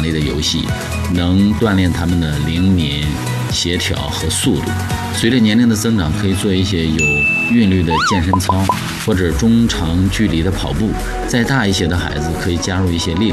类的游戏，能锻炼他们的灵敏、协调和速度。随着年龄的增长，可以做一些有韵律的健身操或者中长距离的跑步。再大一些的孩子可以加入一些力量